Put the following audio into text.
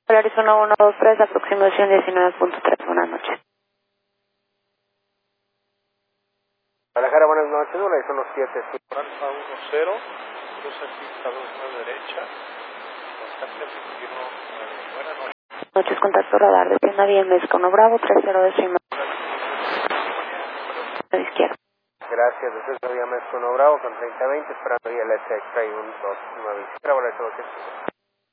Arizona 123, aproximación 19.3. Buenas noches. Guadalajara, buenas noches. Arizona 7. Alfa 10, cruza pista 2 a la derecha. Constante 21. Buenas noches. Noches, contacto radar de tienda Vía México 1 Bravo, 30 décima. A la izquierda. Gracias, desde Vía México 1 Bravo con 3020, esperando vía LS Extra y un 29. Bravo,